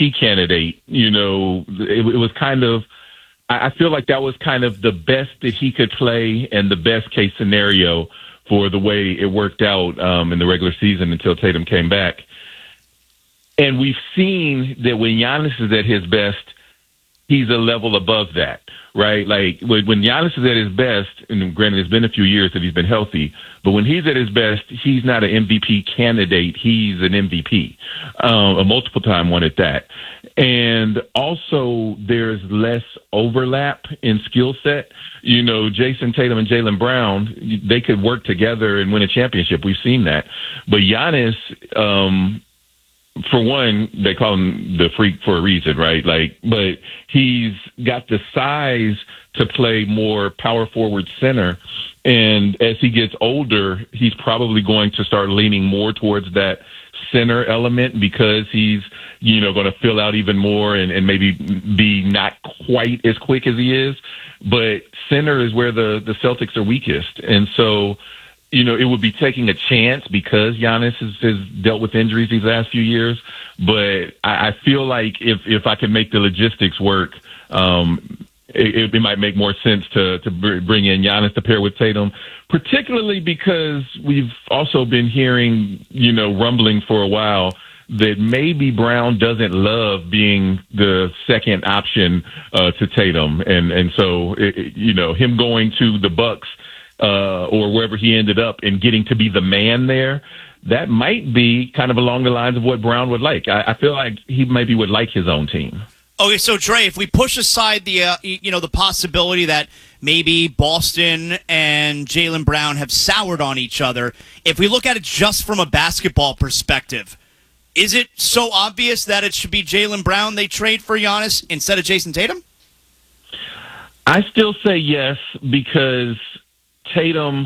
MVP candidate. It was kind of, I feel like that was kind of the best that he could play and the best case scenario for the way it worked out in the regular season until Tatum came back. And we've seen that when Giannis is at his best, he's a level above that, right? Like when Giannis is at his best, and granted it's been a few years that he's been healthy, but when he's at his best, he's not an MVP candidate. He's an MVP, a multiple-time one at that. And also there's less overlap in skill set. Jason Tatum and Jaylen Brown, they could work together and win a championship. We've seen that. But Giannis, for one, they call him the freak for a reason, right? But he's got the size to play more power forward center. And as he gets older, he's probably going to start leaning more towards that center element because he's, going to fill out even more and maybe be not quite as quick as he is. But center is where the Celtics are weakest. And so, it would be taking a chance because Giannis has dealt with injuries these last few years. But I feel like if I can make the logistics work, it might make more sense to bring in Giannis to pair with Tatum, particularly because we've also been hearing, rumbling for a while that maybe Brown doesn't love being the second option to Tatum. And so, him going to the Bucks or wherever he ended up and getting to be the man there, that might be kind of along the lines of what Brown would like. I feel like he maybe would like his own team. Okay, so Dre, if we push aside the the possibility that maybe Boston and Jaylen Brown have soured on each other, if we look at it just from a basketball perspective, is it so obvious that it should be Jaylen Brown they trade for Giannis instead of Jason Tatum? I still say yes because Tatum,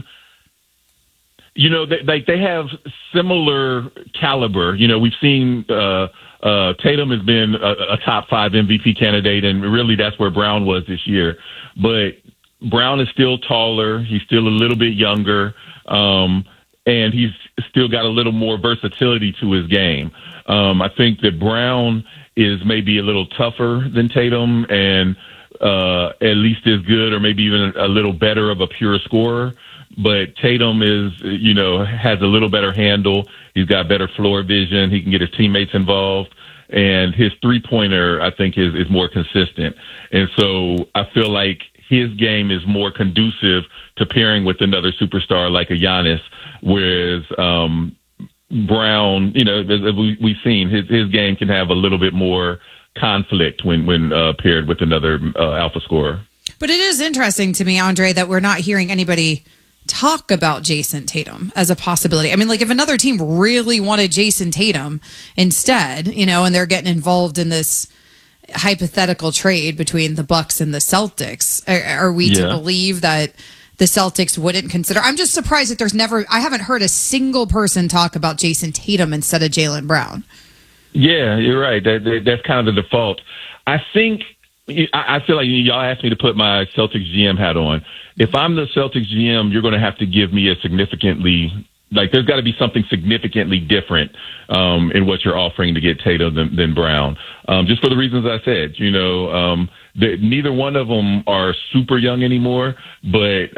they have similar caliber. We've seen Tatum has been a top 5 MVP candidate, and really that's where Brown was this year. But Brown is still taller. He's still a little bit younger, and he's still got a little more versatility to his game. I think that Brown is maybe a little tougher than Tatum and at least as good or maybe even a little better of a pure scorer. But Tatum is, has a little better handle. He's got better floor vision. He can get his teammates involved. And his three-pointer, I think, is more consistent. And so I feel like his game is more conducive to pairing with another superstar like a Giannis, whereas Brown, as we've seen, his game can have a little bit more conflict when paired with another alpha scorer. But it is interesting to me, Andre, that we're not hearing anybody talk about Jason Tatum as a possibility. I mean, like if another team really wanted Jason Tatum instead, and they're getting involved in this hypothetical trade between the Bucks and the Celtics, are we to believe that the Celtics wouldn't consider? I'm just surprised that I haven't heard a single person talk about Jason Tatum instead of Jaylen Brown. Yeah, you're right. That's kind of the default. I think, I feel like y'all asked me to put my Celtics GM hat on. If I'm the Celtics GM, you're going to have to give me there's got to be something significantly different in what you're offering to get Tatum than Brown. Just for the reasons I said, neither one of them are super young anymore, but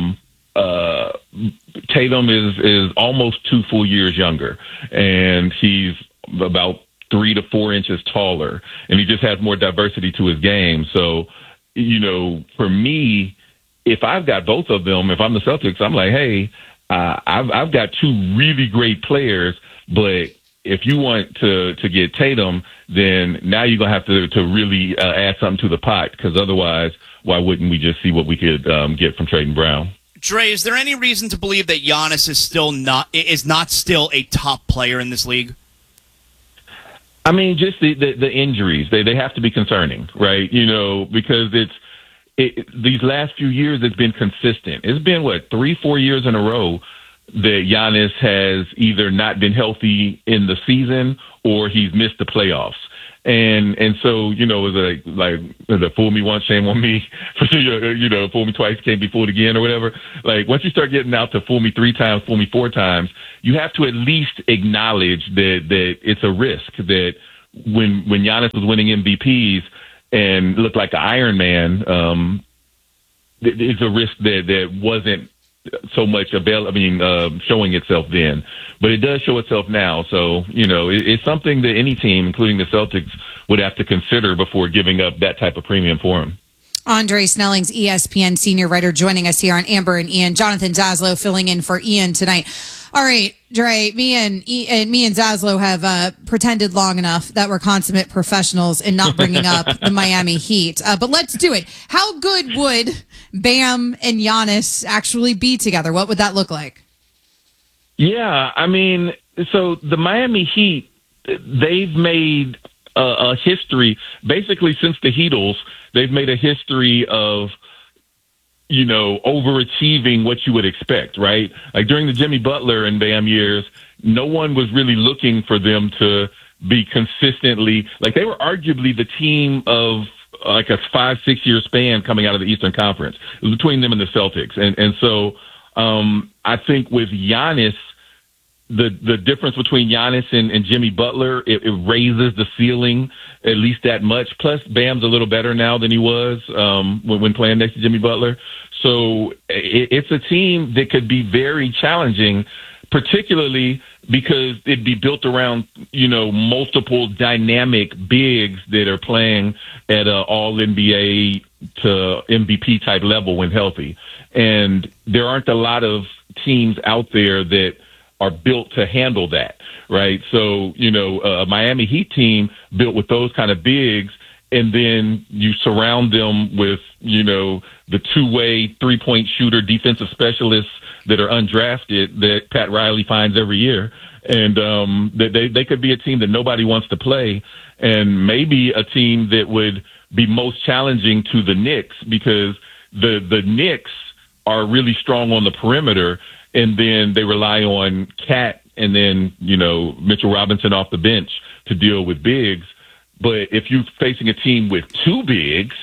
Tatum is almost 2 full years younger, and he's about 3 to 4 inches taller, and he just has more diversity to his game. So, for me, if I've got both of them, if I'm the Celtics, I'm like, hey, I've got 2 really great players, but if you want to get Tatum, then now you're going to have to really add something to the pot, because otherwise, why wouldn't we just see what we could get from trading Brown? Dre, is there any reason to believe that Giannis is not still a top player in this league? I mean, just the injuries, they have to be concerning, right? Because these last few years, it's been consistent. It's been 3-4 years in a row that Giannis has either not been healthy in the season or he's missed the playoffs. And so, it was like fool me once, shame on me. Fool me twice, can't be fooled again or whatever. Like once you start getting out to fool me 3 times, fool me 4 times, you have to at least acknowledge that it's a risk, that when Giannis was winning MVPs and looked like an Iron Man, it's a risk that wasn't so much showing itself then, but it does show itself now. So, it's something that any team, including the Celtics, would have to consider before giving up that type of premium for him. Andre Snelling's ESPN senior writer joining us here on Amber and Ian. Jonathan Zaslow filling in for Ian tonight. All right, Dre, me and Zaslow have pretended long enough that we're consummate professionals in not bringing up the Miami Heat. But let's do it. How good would Bam and Giannis actually be together? What would that look like? Yeah, so the Miami Heat, they've made a history, basically since the Heatles, they've made a history of, overachieving what you would expect, right? Like during the Jimmy Butler and Bam years, no one was really looking for them to be consistently, like they were arguably the team of like a 5-6 year span coming out of the Eastern Conference. It was between them and the Celtics. And so I think with Giannis, the difference between Giannis and Jimmy Butler, it raises the ceiling at least that much. Plus, Bam's a little better now than he was when playing next to Jimmy Butler. So it's a team that could be very challenging, particularly because it'd be built around, multiple dynamic bigs that are playing at an all-NBA to MVP type level when healthy. And there aren't a lot of teams out there that are built to handle that, right? So, a Miami Heat team built with those kind of bigs, and then you surround them with, the two-way three-point shooter defensive specialists that are undrafted that Pat Riley finds every year. And they could be a team that nobody wants to play, and maybe a team that would be most challenging to the Knicks, because the Knicks are really strong on the perimeter, and then they rely on Cat and then, Mitchell Robinson off the bench to deal with bigs. But if you're facing a team with two bigs,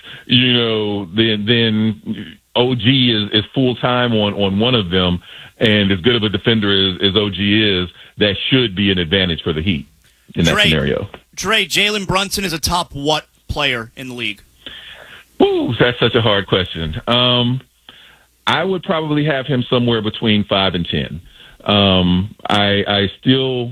then OG is full time on one of them, and as good of a defender as OG is, that should be an advantage for the Heat in that scenario. Dre, Jalen Brunson is a top what player in the league? Ooh, that's such a hard question. I would probably have him somewhere between 5 and 10. I still,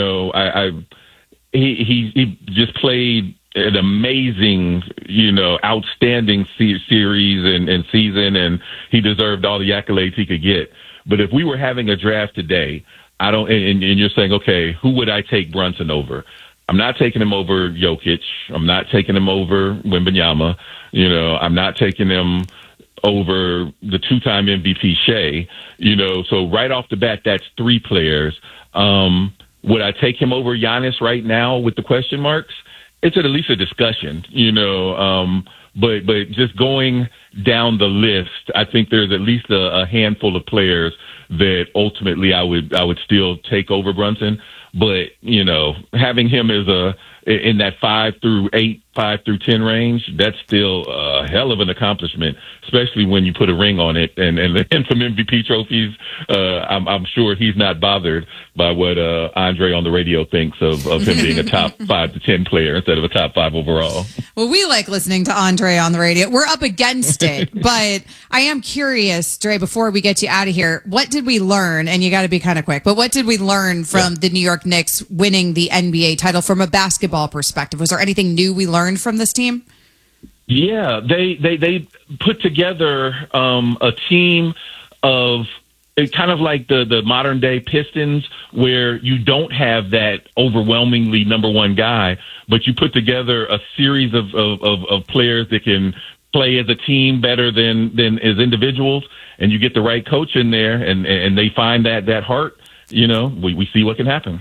he just played an amazing, outstanding series and season, and he deserved all the accolades he could get. But if we were having a draft today, and you're saying, okay, who would I take Brunson over? I'm not taking him over Jokic. I'm not taking him over Wembanyama. I'm not taking him over the two-time MVP Shea. So right off the bat, that's 3 players. Would I take him over Giannis right now with the question marks? It's at least a discussion, but just going down the list, I think there's at least a handful of players that ultimately I would still take over Brunson. But, having him as in that 5 through 8, 5 through 10 range, that's still a hell of an accomplishment, especially when you put a ring on it and some MVP trophies. I'm sure he's not bothered by what Andre on the radio thinks of him being a top 5 to 10 player instead of a top 5 overall. Well, we like listening to Andre on the radio. We're up against it, but I am curious, Dre, before we get you out of here, what did we learn? And you got to be kind of quick, but what did we learn from the New York Knicks winning the NBA title from a basketball perspective? Was there anything new we learned from this team? Yeah, they put together a team of kind of like the modern day Pistons, where you don't have that overwhelmingly number one guy, but you put together a series of players that can play as a team better than as individuals, and you get the right coach in there, and they find that heart. We see what can happen.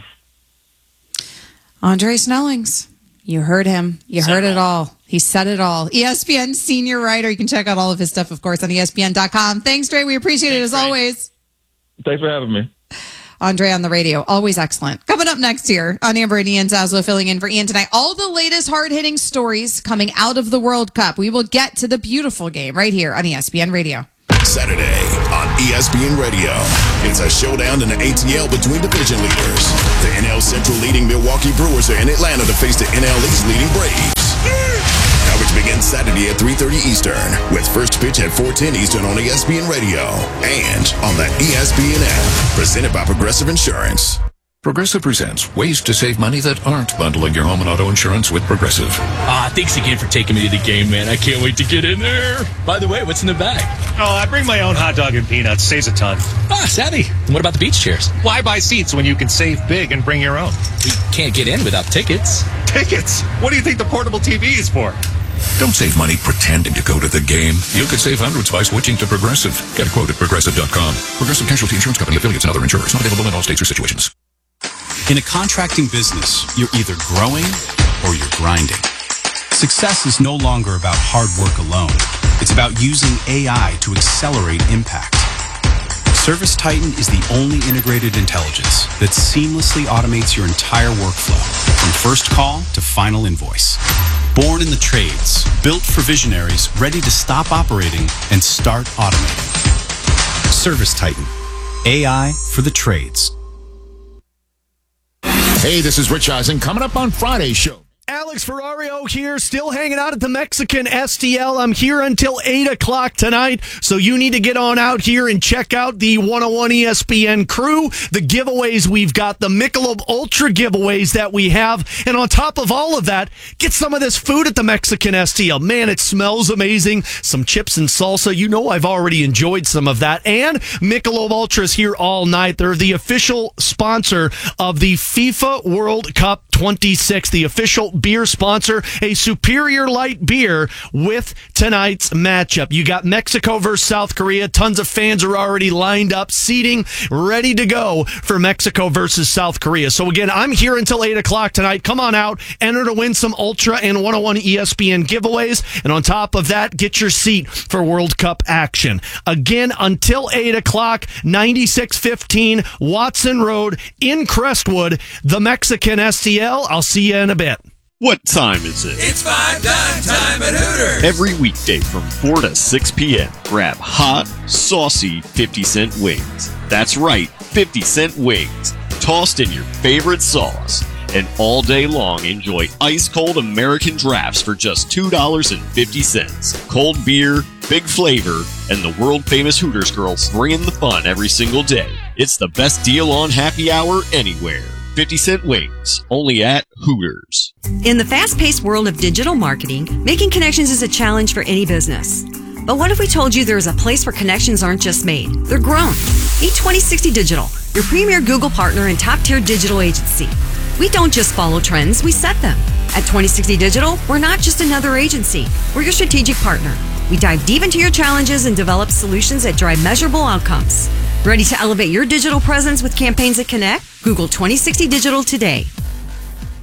Andre Snellings. You heard him. You heard it all. He said it all. ESPN senior writer. You can check out all of his stuff, of course, on ESPN.com. Thanks, Dre. We appreciate it as always. Thanks for having me. Andre on the radio. Always excellent. Coming up next here on Amber and Ian, Zaslow filling in for Ian tonight. All the latest hard-hitting stories coming out of the World Cup. We will get to the beautiful game right here on ESPN Radio. Saturday on ESPN Radio. It's a showdown in the ATL between division leaders. The NL Central leading Milwaukee Brewers are in Atlanta to face the NL East leading Braves. Coverage begins Saturday at 3:30 Eastern with first pitch at 4:10 Eastern on ESPN Radio and on the ESPN app. Presented by Progressive Insurance. Progressive presents ways to save money that aren't bundling your home and auto insurance with Progressive. Thanks again for taking me to the game, man. I can't wait to get in there. By the way, what's in the bag? I bring my own hot dog and peanuts. Saves a ton. Savvy. And what about the beach chairs? Why buy seats when you can save big and bring your own? We can't get in without tickets. Tickets? What do you think the portable TV is for? Don't save money pretending to go to the game. You could save hundreds by switching to Progressive. Get a quote at Progressive.com. Progressive Casualty Insurance Company, affiliates, and other insurers. Not available in all states or situations. In a contracting business, you're either growing or you're grinding. Success is no longer about hard work alone. It's about using AI to accelerate impact. ServiceTitan is the only integrated intelligence that seamlessly automates your entire workflow, from first call to final invoice. Born in the trades, built for visionaries ready to stop operating and start automating. ServiceTitan, AI for the trades. Hey, this is Rich Eisen. Coming up on Friday's show. Alex Ferrario here, still hanging out at the Mexican STL. I'm here until 8 o'clock tonight, so you need to get on out here and check out the 101 ESPN crew, the giveaways we've got, the Michelob Ultra giveaways that we have, and on top of all of that, get some of this food at the Mexican STL. Man, it smells amazing. Some chips and salsa. You know I've already enjoyed some of that. And Michelob Ultra is here all night. They're the official sponsor of the FIFA World Cup 26, the official beer sponsor, a superior light beer with tonight's matchup. You got Mexico versus South Korea. Tons of fans are already lined up, seating, ready to go for Mexico versus South Korea. So again, I'm here until 8 o'clock tonight. Come on out, enter to win some Ultra and 101 ESPN giveaways. And on top of that, get your seat for World Cup action. Again, until 8 o'clock, 9615 Watson Road in Crestwood, the Mexican STL. I'll see you in a bit. What time is it? It's 5 dime time at Hooters. Every weekday from 4 to 6 p.m. Grab hot, saucy 50-cent wings. That's right, 50-cent wings. Tossed in your favorite sauce. And all day long, enjoy ice-cold American drafts for just $2.50. Cold beer, big flavor, and the world-famous Hooters girls bringing the fun every single day. It's the best deal on happy hour anywhere. 50-cent wings, only at Hooters. In the fast-paced world of digital marketing, making connections is a challenge for any business. But what if we told you there's a place where connections aren't just made, they're grown? Meet 2060 Digital, your premier Google partner and top-tier digital agency. We don't just follow trends, we set them. At 2060 Digital, we're not just another agency, we're your strategic partner. We dive deep into your challenges and develop solutions that drive measurable outcomes. Ready to elevate your digital presence with campaigns that connect? Google 2060 Digital today.